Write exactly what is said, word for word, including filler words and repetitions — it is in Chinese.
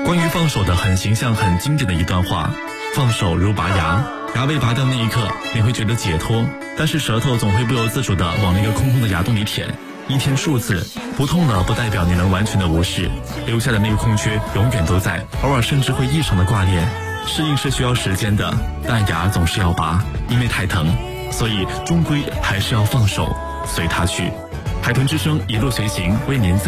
关于放手的很形象、很经典的一段话：放手如拔牙，牙被拔掉那一刻，你会觉得解脱，但是舌头总会不由自主地往那个空空的牙洞里舔。一天数次，不痛了不代表你能完全的无视，留下的那个空缺永远都在，偶尔甚至会异常的挂念。适应是需要时间的，但牙总是要拔，因为太疼，所以终归还是要放手，随它去。海豚之声一路随行，为您再